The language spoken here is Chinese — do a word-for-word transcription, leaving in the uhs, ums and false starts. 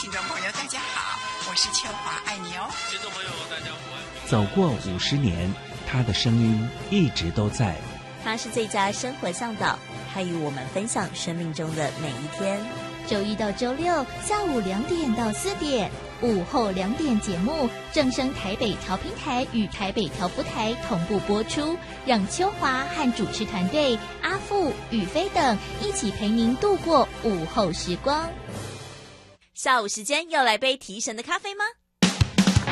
听众朋友，大家好，我是秋华，爱你哦。 听众朋友，大家好。 走过五十年，他的声音一直都在。 他是最佳生活向导，他与我们分享生命中的每一天。 周一到周六下午两点到四点，午后两点节目正声台北调频台与台北调福台同步播出，让秋华和主持团队阿富、宇飞等一起陪您度过午后时光。 下午时间要来杯提神的咖啡吗？